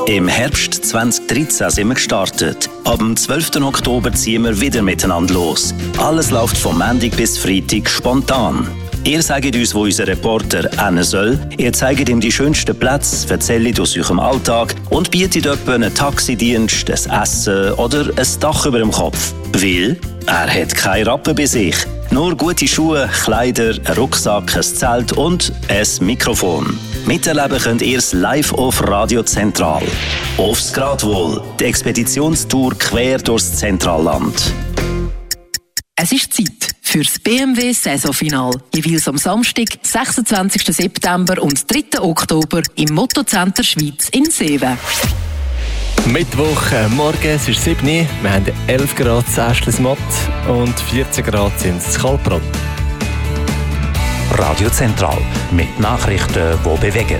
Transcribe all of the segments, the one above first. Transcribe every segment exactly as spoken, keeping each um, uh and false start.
Im Herbst zwanzig dreizehn sind wir gestartet. Ab dem zwölften Oktober ziehen wir wieder miteinander los. Alles läuft vom Montag bis Freitag spontan. Ihr sagt uns, wo unser Reporter hin soll, ihr zeigt ihm die schönsten Plätze, erzählt aus eurem Alltag und bietet etwa einen Taxidienst, ein Essen oder ein Dach über dem Kopf. Weil er hat keine Rappen bei sich. Nur gute Schuhe, Kleider, ein Rucksack, ein Zelt und ein Mikrofon. Miterleben könnt ihr es live auf Radio Zentral. Aufs Gradwohl, die Expeditionstour quer durchs Zentralland. Es ist Zeit fürs B M W-Saisonfinal. Jeweils am Samstag, sechsundzwanzigsten September und dritten Oktober im Mottocenter Schweiz in Seewen. Mittwoch, morgen, es ist sieben Uhr. Wir haben elf Grad in Äschlismatt und vierzehn Grad sind es in Kalbronn. Radio Zentral mit Nachrichten, die bewegen.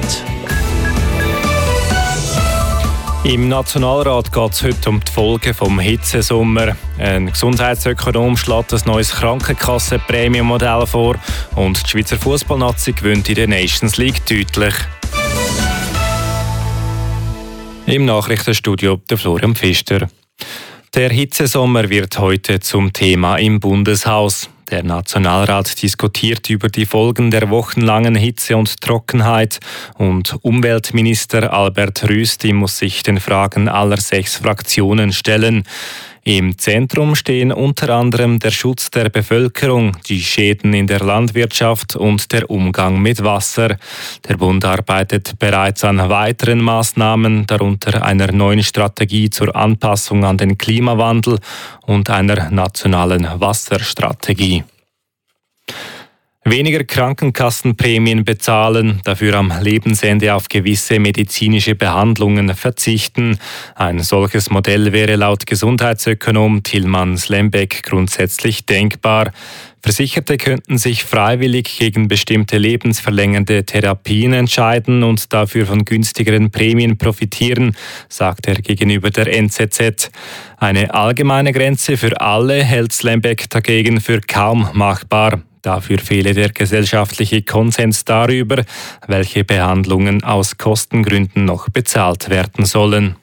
Im Nationalrat geht es heute um die Folgen des Hitzesommer. Ein Gesundheitsökonom schlägt ein neues Krankenkassenprämienmodell vor und die Schweizer Fußballnazi gewinnt in der Nations League deutlich. Im Nachrichtenstudio der Florian Pfister. Der Hitzesommer wird heute zum Thema im Bundeshaus. Der Nationalrat diskutiert über die Folgen der wochenlangen Hitze und Trockenheit und Umweltminister Albert Rüsti muss sich den Fragen aller sechs Fraktionen stellen. Im Zentrum stehen unter anderem der Schutz der Bevölkerung, die Schäden in der Landwirtschaft und der Umgang mit Wasser. Der Bund arbeitet bereits an weiteren Maßnahmen, darunter einer neuen Strategie zur Anpassung an den Klimawandel und einer nationalen Wasserstrategie. Weniger Krankenkassenprämien bezahlen, dafür am Lebensende auf gewisse medizinische Behandlungen verzichten. Ein solches Modell wäre laut Gesundheitsökonom Tilman Slembeck grundsätzlich denkbar. Versicherte könnten sich freiwillig gegen bestimmte lebensverlängernde Therapien entscheiden und dafür von günstigeren Prämien profitieren, sagt er gegenüber der N Z Z. Eine allgemeine Grenze für alle hält Slembeck dagegen für kaum machbar. Dafür fehle der gesellschaftliche Konsens darüber, welche Behandlungen aus Kostengründen noch bezahlt werden sollen.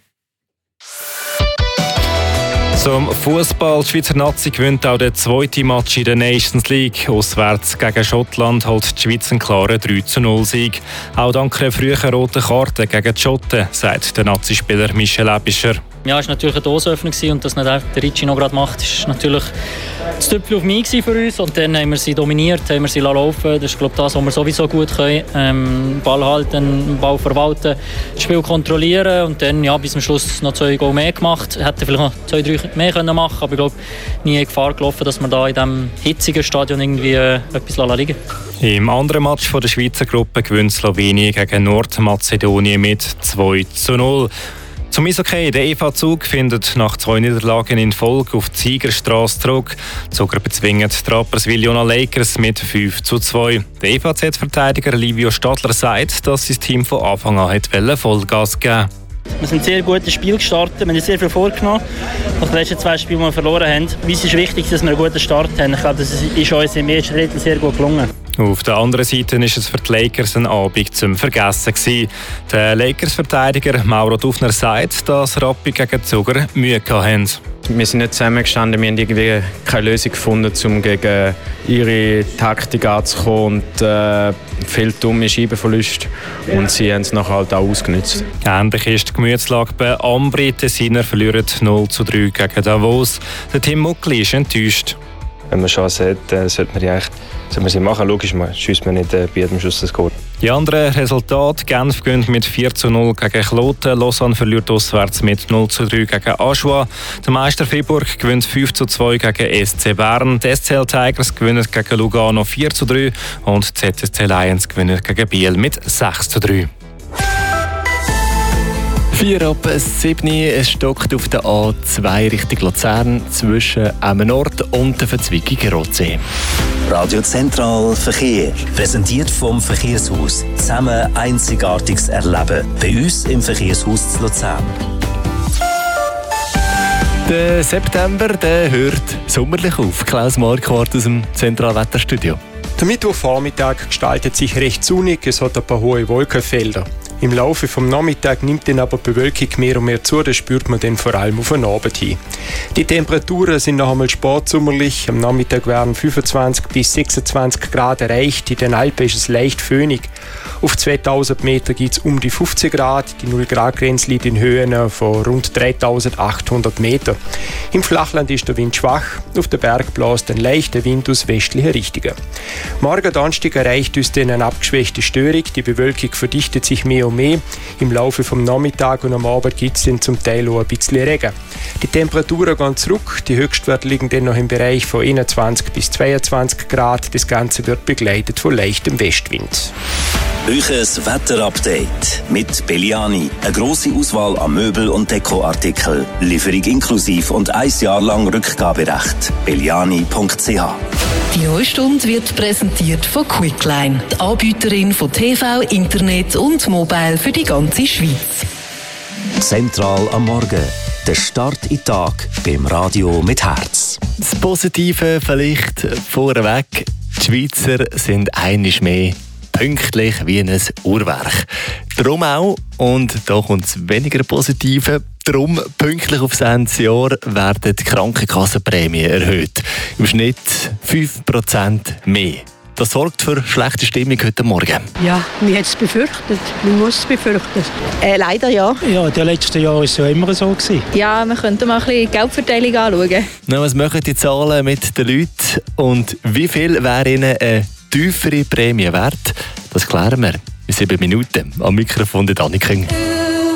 Zum Fußball. Die Schweizer Nazi gewinnt auch den zweiten Match in der Nations League. Auswärts gegen Schottland holt die Schweiz einen klaren drei zu null Sieg. Auch dank einer frühen roten Karte gegen die Schotten, sagt der Nazi-Spieler Michel Ebischer. Ja, es war natürlich eine Dosenöffnung und dass nicht der Ricci noch gerade macht, ist natürlich das Tüpfchen auf mich für uns. Und dann haben wir sie dominiert, haben wir sie laufen. Das ist, glaube ich, das, was wir sowieso gut können. Ähm, Ball halten, den Ball verwalten, das Spiel kontrollieren und dann ja, bis zum Schluss noch zwei Goal mehr gemacht. Hätten vielleicht noch zwei, drei mehr können machen, aber ich glaube, nie in Gefahr gelaufen, dass wir da in diesem hitzigen Stadion irgendwie äh, etwas liegen lassen. Im anderen Match von der Schweizer Gruppe gewinnt Slowenien gegen Nordmazedonien mit zwei zu null. Zum Eishockey. Der E V Zug findet nach zwei Niederlagen in Folge auf die Siegerstrasse zurück. Die Zuger bezwingen die Rapperswil-Jona Lakers mit fünf zu zwei. Der E V Z-Verteidiger Livio Stadler sagt, dass sein Team von Anfang an hat Vollgas geben. Wir sind ein sehr gutes Spiel gestartet, wir haben sehr viel vorgenommen. Nach den letzten zwei Spielen, die wir verloren haben. Uns ist wichtig, dass wir einen guten Start haben. Ich glaube, das ist uns im ersten Drittel sehr gut gelungen. Auf der anderen Seite war es für die Lakers ein Abend zum Vergessen gewesen. Der Lakers-Verteidiger Mauro Dufner sagt, dass Rappi gegen die Zuger Mühe hatten. Wir sind nicht zusammengestanden, wir haben irgendwie keine Lösung gefunden, um gegen ihre Taktik anzukommen und äh, viel dumme Scheibenverluste. Und sie haben es nachher halt auch ausgenutzt. Ähnlich ist die Gemütslage bei Ambri. Die Tessiner verlieren null zu drei gegen Davos. Der Tim Muckli ist enttäuscht. Wenn man Chance hat, äh, sollte man, eigentlich, sollte man sie machen. Logisch, man schießt man nicht äh, bei jedem Schuss das Goal. Die anderen Resultate: Genf gewinnt mit vier zu null gegen Kloten, Lausanne verliert auswärts mit null zu drei gegen Aschua, der Meister Fribourg gewinnt fünf zu zwei gegen S C Bern, die S C L Tigers gewinnen gegen Lugano vier zu drei und die Z S C Lions gewinnen gegen Biel mit sechs zu drei. vier ab sieben Uhr, es stockt auf der A zwei Richtung Luzern zwischen Emmenort und der Verzweigung Rotsee. Radio Zentral Verkehr. Präsentiert vom Verkehrshaus. Zusammen einzigartiges Erleben. Bei uns im Verkehrshaus zu Luzern. Der September der hört sommerlich auf. Klaus Marquardt aus dem Zentralwetterstudio. Der Mittwochvormittag gestaltet sich recht sonnig. Es hat ein paar hohe Wolkenfelder. Im Laufe vom Nachmittag nimmt dann aber die Bewölkung mehr und mehr zu, das spürt man dann vor allem auf den Abend hin. Die Temperaturen sind noch einmal sportsommerlich. Am Nachmittag werden fünfundzwanzig bis sechsundzwanzig Grad erreicht. In den Alpen ist es leicht föhnig. Auf zweitausend Meter gibt es um die fünfzehn Grad. Die null Grad Grenze liegt in Höhen von rund dreitausendachthundert Meter. Im Flachland ist der Wind schwach. Auf den Berg bläst ein leichter Wind aus westlichen Richtungen. Morgen Donnerstag erreicht uns dann eine abgeschwächte Störung. Die Bewölkung verdichtet sich mehr und mehr. Im Laufe vom Nachmittag und am Abend gibt es dann zum Teil auch ein bisschen Regen. Die Temperaturen gehen zurück. Die Höchstwerte liegen dann noch im Bereich von einundzwanzig bis zweiundzwanzig Grad. Das Ganze wird begleitet von leichtem Westwind. Euches Wetterupdate mit Belliani. Eine grosse Auswahl an Möbel- und Dekoartikeln. Lieferung inklusiv und ein Jahr lang Rückgaberecht. belliani punkt c h. Die neue Stunde wird präsentiert von Quickline, die Anbieterin von T V, Internet und Mobile für die ganze Schweiz. Zentral am Morgen. Der Start in den Tag beim Radio mit Herz. Das Positive vielleicht vorweg. Die Schweizer sind einmal mehr pünktlich wie ein Uhrwerk. Darum auch, und da kommt es weniger Positive, darum pünktlich aufs Ende des Jahres werden die Krankenkassenprämien erhöht. Im Schnitt fünf Prozent mehr. Das sorgt für schlechte Stimmung heute Morgen. Ja, man hat es befürchtet. Man muss es befürchten. Äh, leider ja. Ja, in den letzten Jahren war es ja immer so gewesen. Ja, wir könnten mal ein bisschen Geldverteilung anschauen. Na, was machen die Zahlen mit den Leuten und wie viel wäre ihnen eine tiefere Prämie wert? Das klären wir in sieben Minuten. Am Mikrofon der Daniken.